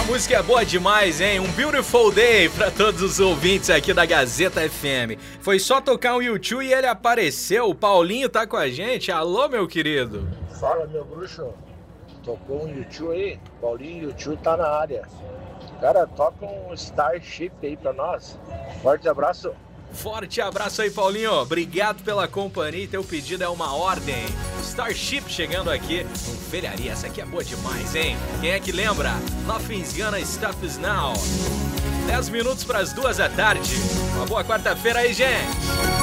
música é boa demais, hein? Um beautiful day pra todos os ouvintes aqui da Gazeta FM. Foi só tocar um U2 e ele apareceu. O Paulinho tá com a gente. Alô, meu querido. Fala, meu bruxo. Tocou um U2 aí. Paulinho U2 tá na área. Cara, toca um Starship aí pra nós. Forte abraço. Forte abraço aí, Paulinho. Obrigado pela companhia. Teu pedido é uma ordem. Starship chegando aqui. Velharia, essa aqui é boa demais, hein? Quem é que lembra? Nothing's Gonna Stop Us Now. 10 minutos para as 2 da tarde. Uma boa quarta-feira aí, gente.